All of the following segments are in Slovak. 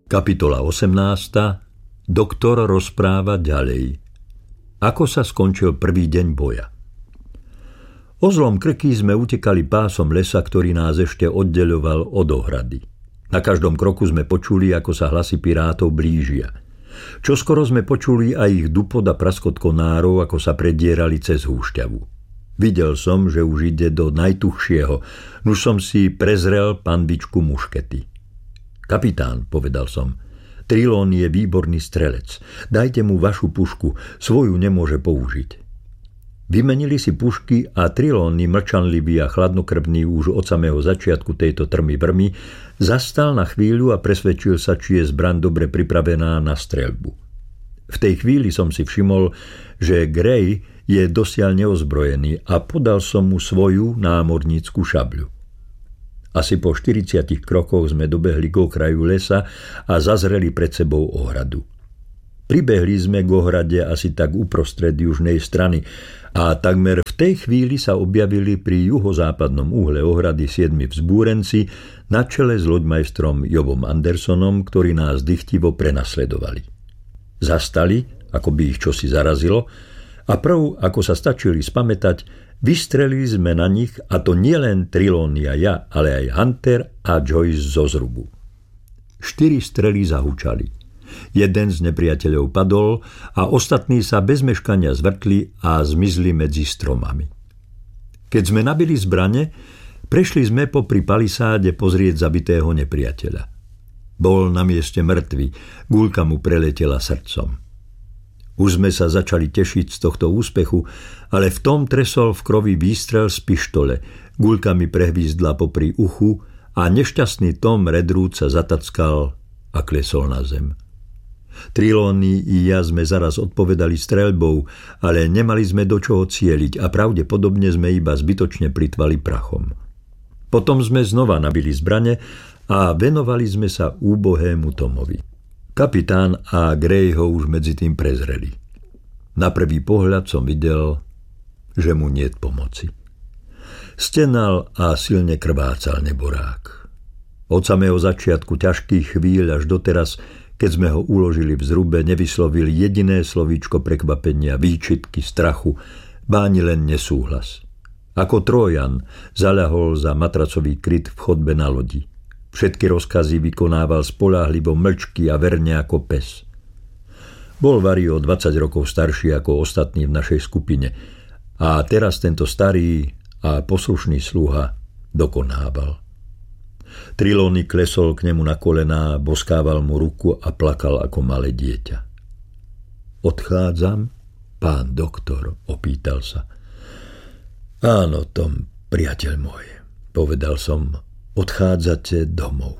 Kapitola 18. Doktor rozpráva ďalej. Ako sa skončil prvý deň boja. O zlom Krky sme utekali pásom lesa, ktorý nás ešte oddeľoval od ohrady. Na každom kroku sme počuli, ako sa hlasy pirátov blížia. Čoskoro sme počuli aj ich dupot a praskot konárov, ako sa predierali cez húšťavu. Videl som, že už ide do najtuchšieho, nuž som si prezrel panvičku muškety. Kapitán, povedal som, Trilón je výborný strelec. Dajte mu vašu pušku, svoju nemôže použiť. Vymenili si pušky a Trilónny, mlčanlivý a chladnokrvný už od samého začiatku tejto trmy vrmy, zastal na chvíľu a presvedčil sa, či je zbraň dobre pripravená na streľbu. V tej chvíli som si všimol, že Gray je dosiaľ neozbrojený a podal som mu svoju námornícku šabľu. Asi po 40 krokoch sme dobehli k okraju lesa a zazreli pred sebou ohradu. Pribehli sme k ohrade asi tak uprostred južnej strany a takmer v tej chvíli sa objavili pri juhozápadnom úhle ohrady 7 vzbúrenci na čele s loďmajstrom Jobom Andersonom, ktorí nás dychtivo prenasledovali. Zastali, ako by ich čosi zarazilo, a prv, ako sa stačili spamätať, vystrelili sme na nich, a to nielen Trilóny a ja, ale aj Hunter a Joyce zo zrubu. 4 strely zahučali. Jeden z nepriateľov padol a ostatní sa bez meškania zvrtli a zmizli medzi stromami. Keď sme nabili zbrane, prešli sme popri palisáde pozrieť zabitého nepriateľa. Bol na mieste mŕtvy, guľka mu preletela srdcom. Už sme sa začali tešiť z tohto úspechu, ale v tom tresol v krovi výstrel z pištole, guľka mi prehvízdla popri uchu a nešťastný Tom Redruth sa zatackal a klesol na zem. Trilóny i ja sme zaraz odpovedali streľbou, ale nemali sme do čoho cieliť a pravdepodobne sme iba zbytočne plytvali prachom. Potom sme znova nabili zbrane a venovali sme sa úbohému Tomovi. Kapitán a Gray ho už medzi tým prezreli. Na prvý pohľad som videl, že mu niet pomoci. Stenal a silne krvácal neborák. Od samého začiatku ťažkých chvíľ až doteraz, keď sme ho uložili v zrube, nevyslovil jediné slovíčko prekvapenia, výčitky, strachu, báni len nesúhlas. Ako Trójan zaľahol za matracový kryt v chodbe na lodi. Všetky rozkazy vykonával spoľahlivo, mlčky a verne ako pes. Bol Vario 20 rokov starší ako ostatní v našej skupine a teraz tento starý a poslušný sluha dokonával. Trilóny klesol k nemu na kolená, boskával mu ruku a plakal ako malé dieťa. Odchádzam, pán doktor, opýtal sa. Áno, Tom, priateľ môj, povedal som, odchádzate domov.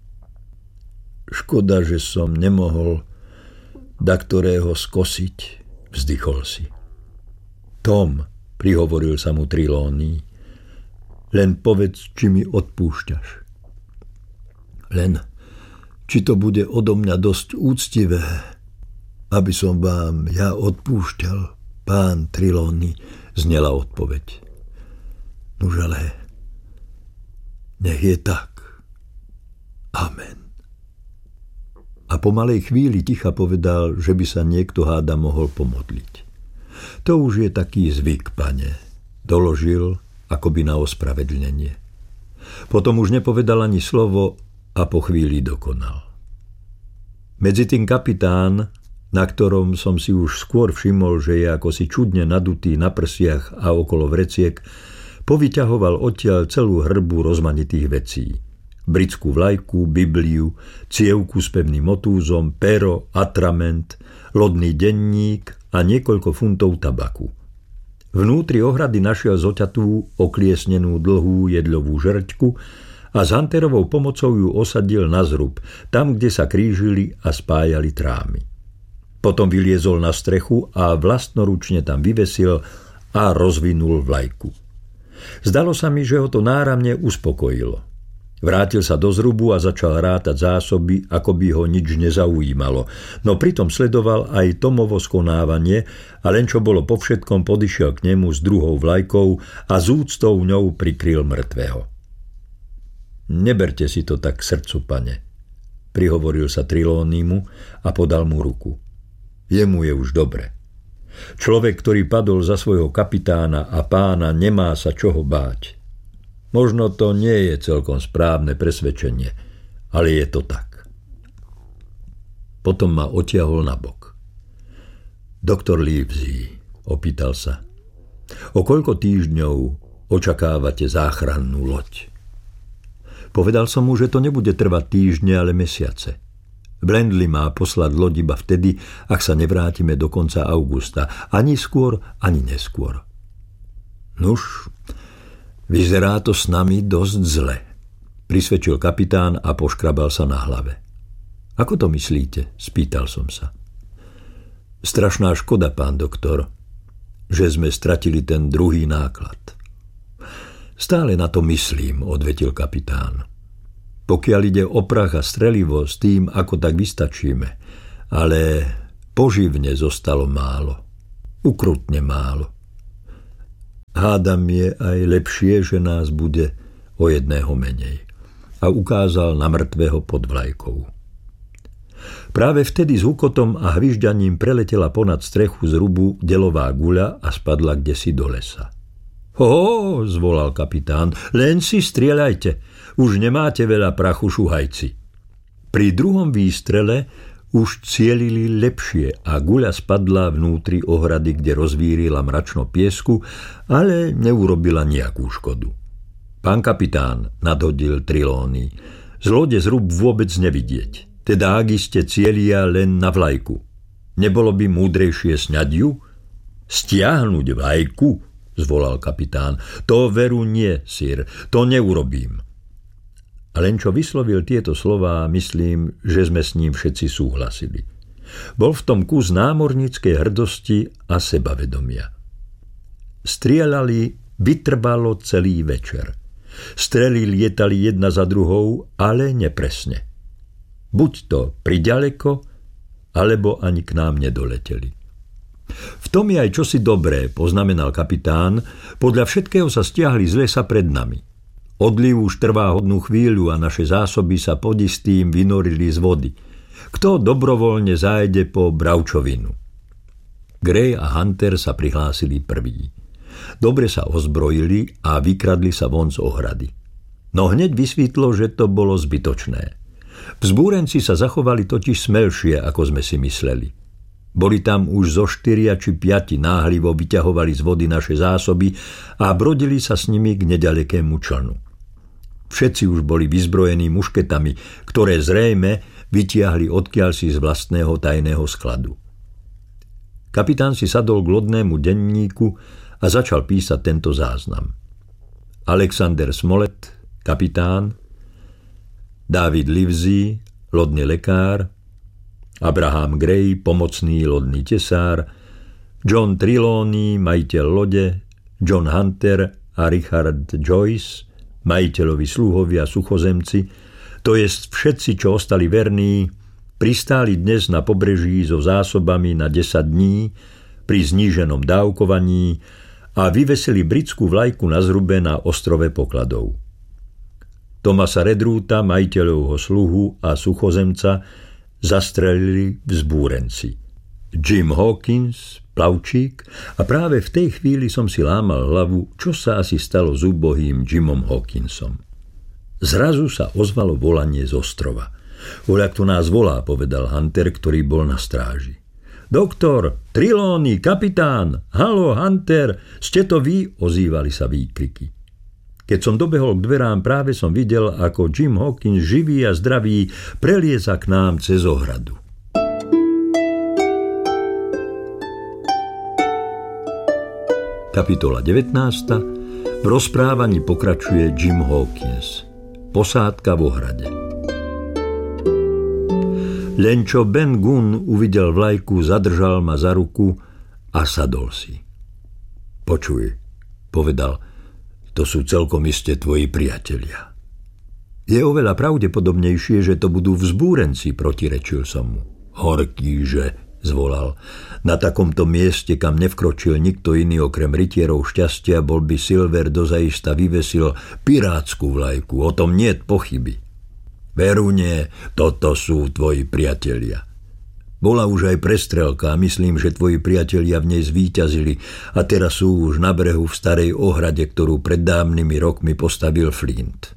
Škoda, že som nemohol da ktorého skosiť, vzdychol si. Tom, prihovoril sa mu Trilóny, len povedz, či mi odpúšťaš. Len, či to bude odo mňa dosť úctivé, aby som vám ja odpúšťal, pán Trilóny, znela odpoveď. Nuž ale, nech je tak. Amen. A po malej chvíli ticha povedal, že by sa niekto háda mohol pomodliť. To už je taký zvyk, pane, doložil, akoby na ospravedlnenie. Potom už nepovedal ani slovo a po chvíli dokonal. Medzitým kapitán, na ktorom som si už skôr všimol, že je ako si čudne nadutý na prsiach a okolo vreciek, povyťahoval odtiaľ celú hrbu rozmanitých vecí. Britskú vlajku, Bibliu, cievku s pevným motúzom, pero, atrament, lodný denník a niekoľko funtov tabaku. Vnútri ohrady našiel zoťatú, okliesnenú dlhú jedľovú žrťku a s Hunterovou pomocou ju osadil na zrub, tam, kde sa krížili a spájali trámy. Potom vyliezol na strechu a vlastnoručne tam vyvesil a rozvinul vlajku. Zdalo sa mi, že ho to náramne uspokojilo. Vrátil sa do zrubu a začal rátať zásoby, ako by ho nič nezaujímalo, no pritom sledoval aj Tomovo skonávanie a len čo bolo po všetkom, podišiel k nemu s druhou vlajkou a z úctou ňou prikryl mŕtvého. Neberte si to tak k srdcu, pane, prihovoril sa Trelawneymu a podal mu ruku. Jemu je už dobre. Človek, ktorý padol za svojho kapitána a pána, nemá sa čoho báť. Možno to nie je celkom správne presvedčenie, ale je to tak. Potom ma otiahol nabok. Doktor Livesey, opýtal sa, o koľko týždňov očakávate záchrannú loď? Povedal som mu, že to nebude trvať týždne, ale mesiace. Blendley má poslať loď iba vtedy, ak sa nevrátime do konca augusta. Ani skôr, ani neskôr. Nuž, vyzerá to s nami dosť zle, prisvedčil kapitán a poškrabal sa na hlave. Ako to myslíte? Spýtal som sa. Strašná škoda, pán doktor, že sme stratili ten druhý náklad. Stále na to myslím, odvetil kapitán. Pokiaľ ide o prach a strelivo, s tým, ako tak vystačíme. Ale poživne zostalo málo. Ukrutne málo. Hádam je aj lepšie, že nás bude o jedného menej. A ukázal na mŕtvého pod vlajkou. Práve vtedy s hukotom a hvižďaním preletela ponad strechu z rubu delová guľa a spadla kdesi do lesa. Ho, zvolal kapitán, len si strieľajte. Už nemáte veľa prachu, šuhajci. Pri druhom výstrele už cielili lepšie a guľa spadla vnútri ohrady, kde rozvírila mračno piesku, ale neurobila nejakú škodu. Pán kapitán, nadhodil Trelawney, z lode zrub vôbec nevidieť. Teda ak iste cielia len na vlajku. Nebolo by múdrejšie sňať ju? Stiahnuť vlajku? Zvolal kapitán. To veru nie, sir, to neurobím. A len čo vyslovil tieto slová, myslím, že sme s ním všetci súhlasili. Bol v tom kus námorníckej hrdosti a sebavedomia. Strieľali vytrvalo celý večer. Strely lietali jedna za druhou, ale nepresne. Buď to priďaleko, alebo ani k nám nedoleteli. V tom je aj čosi dobré, poznamenal kapitán, podľa všetkého sa stiahli z lesa pred nami. Odliv už trvá hodnú chvíľu a naše zásoby sa pod istým vynorili z vody. Kto dobrovoľne zájde po bravčovinu? Gray a Hunter sa prihlásili prví. Dobre sa ozbrojili a vykradli sa von z ohrady. No hneď vysvítlo, že to bolo zbytočné. Vzbúrenci sa zachovali totiž smelšie, ako sme si mysleli. Boli tam už zo 4 či 5 náhlivo vyťahovali z vody naše zásoby a brodili sa s nimi k nedalekému člnu. Všetci už boli vyzbrojení mušketami, ktoré zrejme vytiahli odkiaľsi z vlastného tajného skladu. Kapitán si sadol k lodnému denníku a začal písať tento záznam. Alexander Smollett, kapitán, David Livesey, lodný lekár, Abraham Gray, pomocný lodný tesár, John Trelawney, majiteľ lode, John Hunter a Richard Joyce, majiteľovi sluhovia suchozemci, to jest všetci, čo ostali verní, pristáli dnes na pobreží so zásobami na 10 dní pri zníženom dávkovaní a vyvesili britskú vlajku na zrube na ostrove pokladov. Thomasa Redruta, majiteľovho sluhu a suchozemca, zastrelili vzbúrenci. Jim Hawkins, plavčík, a práve v tej chvíli som si lámal hlavu, čo sa asi stalo s úbohým Jimom Hawkinsom. Zrazu sa ozvalo volanie z ostrova. Voľak to nás volá, povedal Hunter, ktorý bol na stráži. Doktor, Trelawney, kapitán, halo, Hunter, ste to vy? Ozývali sa výkriky. Keď som dobehol k dverám, práve som videl, ako Jim Hawkins, živý a zdravý, prelieza k nám cez ohradu. Kapitola 19. V rozprávaní pokračuje Jim Hawkins. Posádka v ohrade. Len čo Ben Gunn uvidel vlajku, zadržal ma za ruku a sadol si. Počuj, povedal, to sú celkom iste tvoji priatelia. Je oveľa pravdepodobnejšie, že to budú vzbúrenci, protirečil som mu. Horký, že, zvolal. Na takomto mieste, kam nevkročil nikto iný okrem rytierov šťastia, bol by Silver dozaista vyvesil pirátsku vlajku, o tom niet pochyby. Veru nie, toto sú tvoji priatelia. Bola už aj prestrelka a myslím, že tvoji priatelia v nej zvíťazili a teraz sú už na brehu v starej ohrade, ktorú pred dávnymi rokmi postavil Flint.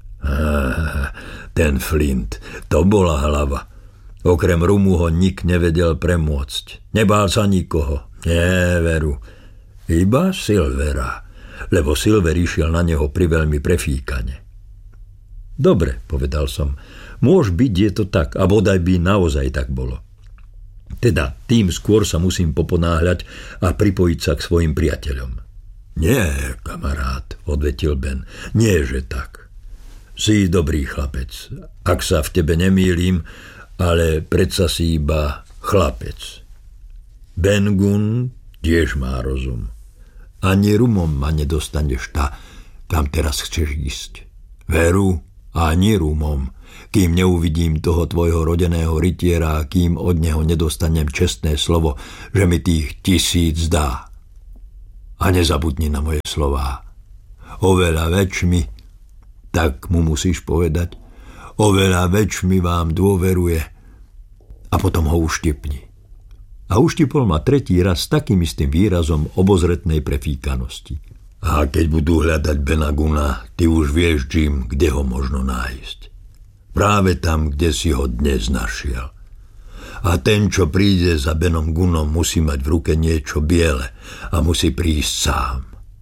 Ten Flint, to bola hlava. Okrem rumu ho nik nevedel premôcť. Nebál sa nikoho. Nie, veru. Iba Silvera, lebo Silver išiel na neho priveľmi prefíkane. Dobre, povedal som. Môž byť, je to tak, a bodaj by naozaj tak bolo. Teda tým skôr sa musím poponáhľať a pripojiť sa k svojim priateľom. Nie, kamarát, odvetil Ben, nie, že tak. Si dobrý chlapec, ak sa v tebe nemýlim, ale predsa si iba chlapec. Ben Gunn tiež má rozum. Ani rumom ma nedostaneš kam teraz chceš ísť. Veru, ani rumom, kým neuvidím toho tvojho rodeného rytiera a kým od neho nedostanem čestné slovo, že mi tých 1000 dá. A nezabudni na moje slová. Oveľa väčšmi, tak mu musíš povedať, oveľa väčšmi vám dôveruje a potom ho uštipni. A uštipol ma tretí raz s takým istým výrazom obozretnej prefíkanosti. A keď budú hľadať Bena Gunna, ty už vieš, Jim, kde ho možno nájsť. Práve tam, kde si ho dnes našiel. A ten, čo príde za Benom Gunnom, musí mať v ruke niečo biele a musí prísť sám.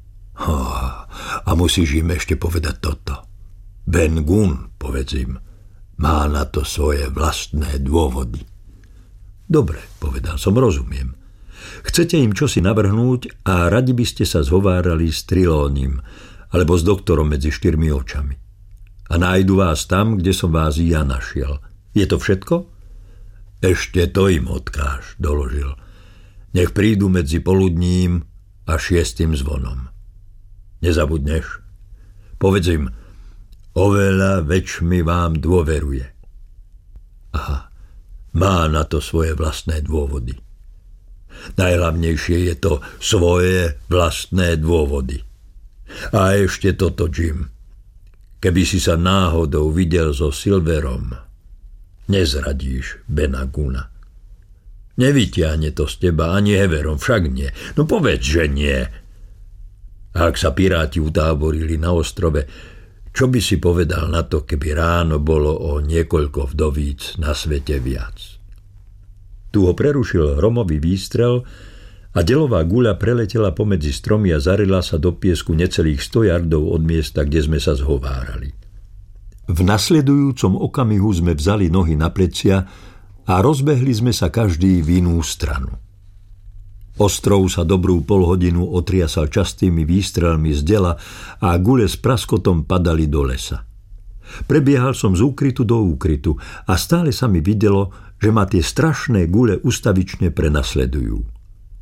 A musíš im ešte povedať toto. Ben Gunn, povedz im, má na to svoje vlastné dôvody. Dobre, povedal som, rozumiem. Chcete im čosi navrhnúť a radi by ste sa zhovárali s Trelawneym alebo s doktorom medzi 4 očami. A nájdu vás tam, kde som vás i ja našiel. Je to všetko? Ešte to im odkáž, doložil. Nech prídu medzi poludním a 6. zvonom. Nezabudneš? Povedz im, oveľa väčšmi vám dôveruje. Aha, má na to svoje vlastné dôvody. Najhlavnejšie je to svoje vlastné dôvody. A ešte toto, Jim. Keby si sa náhodou videl so Silverom, nezradíš Bena Gunna. Nevytiahne to z teba ani Heverom, však nie. No povedz, že nie. A ak sa piráti utáborili na ostrove, čo by si povedal na to, keby ráno bolo o niekoľko vdovíc na svete viac? Tu ho prerušil hromový výstrel a delová guľa preletela pomedzi stromy a zarila sa do piesku necelých 100 yardov od miesta, kde sme sa zhovárali. V nasledujúcom okamihu sme vzali nohy na plecia a rozbehli sme sa každý v inú stranu. Ostrov sa dobrú polhodinu otriasal častými výstrelmi z dela a gule s praskotom padali do lesa. Prebiehal som z úkrytu do úkrytu a stále sa mi videlo, že ma tie strašné gule ustavične prenasledujú.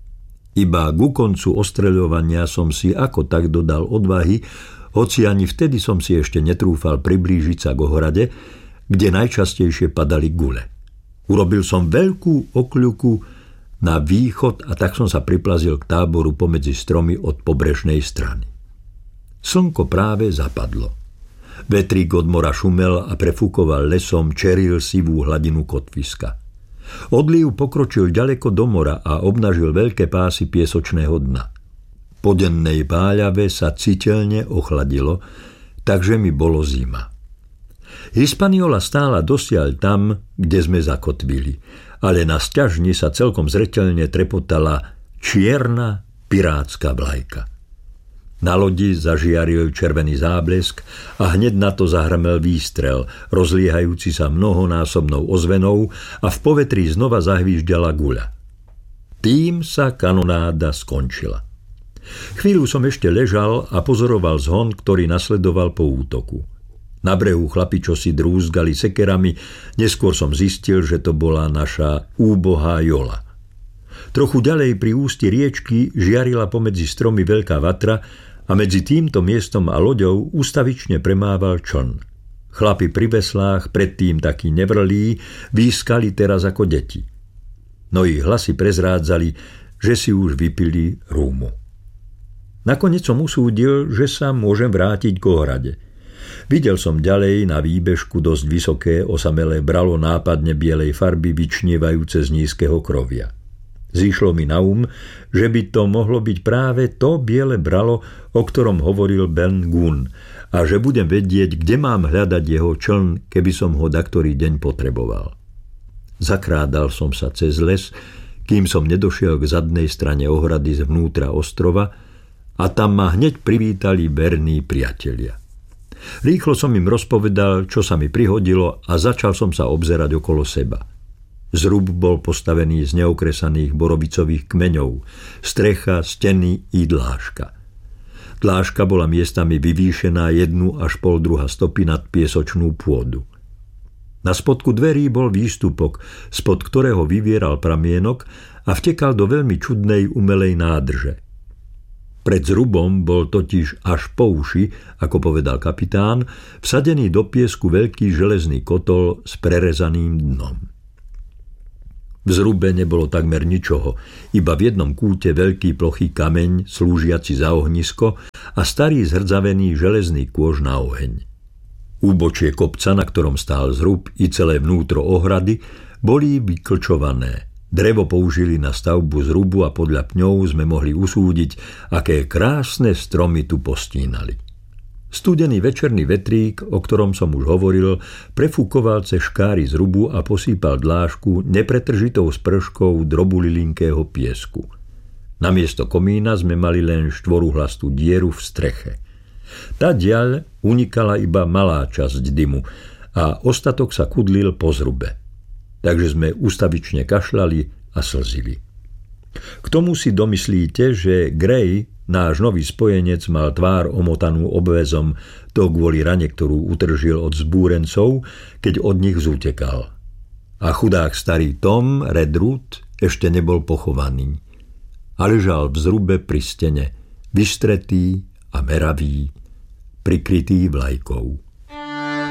Iba ku koncu ostreľovania som si ako tak dodal odvahy, hoci ani vtedy som si ešte netrúfal priblížiť sa k ohrade, kde najčastejšie padali gule. Urobil som veľkú okľuku na východ a tak som sa priplazil k táboru pomedzi stromy od pobrežnej strany. Slnko práve zapadlo. Vetrík od mora šumel a prefúkoval lesom čeril sivú hladinu kotviska. Odliv pokročil ďaleko do mora a obnažil veľké pásy piesočného dna. Po dennej páľave sa citeľne ochladilo, takže mi bolo zima. Hispaniola stála dosiaľ tam, kde sme zakotvili, ale na sťažni sa celkom zreteľne trepotala čierna pirátska vlajka. Na lodi zažiaril červený záblesk a hneď na to zahrmel výstrel, rozliehajúci sa mnohonásobnou ozvenou a v povetrí znova zahvížďala guľa. Tým sa kanonáda skončila. Chvíľu som ešte ležal a pozoroval zhon, ktorý nasledoval po útoku. Na brehu chlapi čosi drúzgali sekerami, neskôr som zistil, že to bola naša úbohá jola. Trochu ďalej pri ústi riečky žiarila pomedzi stromy veľká vatra a medzi týmto miestom a loďou ustavične premával čln. Chlapi pri veslách, predtým takí nevrlí, výskali teraz ako deti. No ich hlasy prezrádzali, že si už vypili rúmu. Nakoniec som usúdil, že sa môžem vrátiť k ohrade. Videl som ďalej na výbežku dosť vysoké osamelé bralo nápadne bielej farby vyčnievajúce z nízkeho krovia. Zišlo mi na že by to mohlo byť práve to biele bralo, o ktorom hovoril Ben Gunn, a že budem vedieť, kde mám hľadať jeho čln, keby som ho daktorý deň potreboval. Zakrádal som sa cez les, kým som nedošiel k zadnej strane ohrady zvnútra ostrova, a tam ma hneď privítali verní priatelia. Rýchlo som im rozpovedal, čo sa mi prihodilo, a začal som sa obzerať okolo seba. Zrub bol postavený z neokresaných borovicových kmeňov, strecha, steny i dláška. Dláška bola miestami vyvýšená 1 až 1,5 stopy nad piesočnú pôdu. Na spodku dverí bol výstupok, spod ktorého vyvieral pramienok a vtekal do veľmi čudnej umelej nádrže. Pred zrubom bol totiž až po uši, ako povedal kapitán, vsadený do piesku veľký železný kotol s prerezaným dnom. V zrube nebolo takmer ničoho, iba v jednom kúte veľký plochý kameň, slúžiaci za ohnisko, a starý zhrdzavený železný kôž na oheň. Úbočie kopca, na ktorom stál zrub, i celé vnútro ohrady boli vyklčované. Drevo použili na stavbu zrubu a podľa pňov sme mohli usúdiť, aké krásne stromy tu postínali. Studený večerný vetrík, o ktorom som už hovoril, prefúkoval cez škáry zrubu a posýpal dlášku nepretržitou sprškou drobulilinkého piesku. Namiesto komína sme mali len štvoruhlastú dieru v streche. Tadiaľ unikala iba malá časť dymu a ostatok sa kudlil po zrube. Takže sme ustavične kašľali a slzili. K tomu si domyslíte, že Gray, náš nový spojenec, mal tvár omotanú obväzom, to kvôli rane, ktorú utržil od zbúrencov, keď od nich zútekal. A chudák starý Tom Redruth ešte nebol pochovaný. A ležal v zrube pri stene, vystretý a meravý, prikrytý vlajkou.